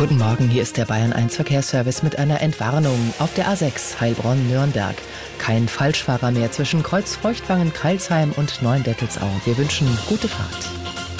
Guten Morgen, hier ist der Bayern 1 Verkehrsservice mit einer Entwarnung auf der A6 Heilbronn-Nürnberg. Kein Falschfahrer mehr zwischen Kreuz Feuchtwangen, Crailsheim und Neuendettelsau. Wir wünschen gute Fahrt.